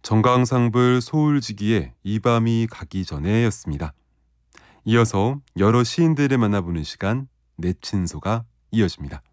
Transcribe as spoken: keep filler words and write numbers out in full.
정강상불 소울지기의 이 밤이 가기 전에였습니다. 이어서 여러 시인들을 만나보는 시간 내친소가 이어집니다.